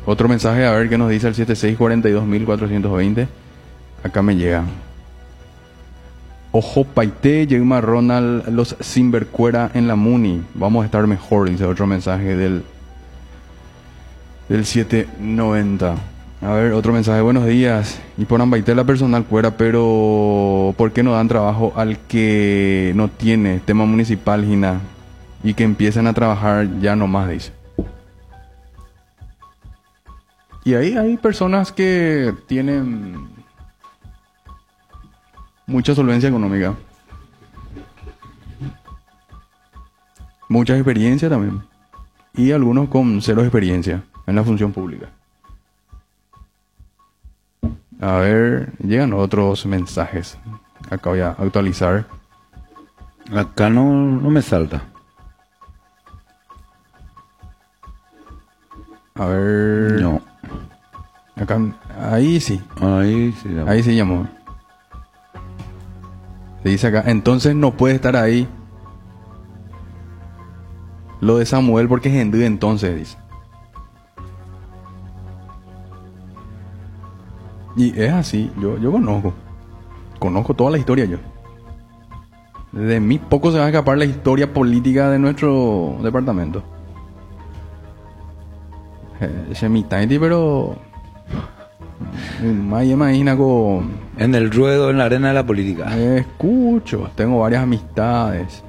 Otro mensaje, a ver qué nos dice el 7642.420. Acá me llega. Ojo paité, Yegma Ronald, los Sinvercuera en la Muni. Vamos a estar mejor, dice otro mensaje del 790. A ver, otro mensaje. Buenos días. Y por ambaité la personal cuera, pero ¿por qué no dan trabajo al que no tiene tema municipal, Gina? Y que empiecen a trabajar ya nomás, dice. Y ahí hay personas que tienen mucha solvencia económica, mucha experiencia también, y algunos con cero experiencia en la función pública. A ver, llegan otros mensajes. Acá voy a actualizar. Acá no me salta. A ver. No. Acá, ahí sí. Ahí sí llamó. Ahí sí llamó. Se dice acá, entonces no puede estar ahí lo de Samuel porque es hindú, entonces dice. Y es así, yo conozco toda la historia yo. De mí poco se va a escapar la historia política de nuestro departamento. Se mi taiti, pero más imagina con En el ruedo, en la arena de la política. escucho, tengo varias amistades.